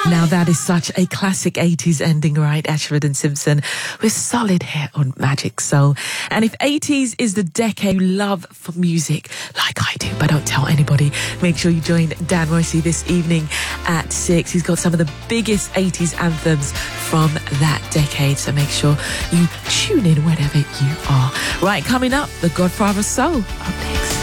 Now that is such a classic 80s ending, right? Ashford and Simpson with solid hit on Magic Soul. And if 80s is the decade you love for music, like I do, but don't tell anybody, make sure you join Dan Morrissey this evening at 6. He's got some of the biggest 80s anthems from that decade, so make sure you tune in wherever you are. Right, coming up, The Godfather of Soul up next.